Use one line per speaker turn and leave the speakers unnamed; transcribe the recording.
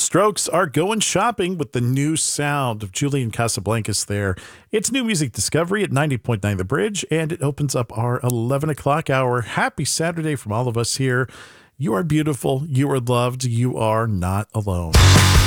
Strokes are going shopping with the new sound of Julian Casablancas there. It's New Music Discovery at 90.9 The Bridge, and it opens up our 11 o'clock hour. Happy Saturday from all of us here. You are beautiful. You are loved. You are not alone.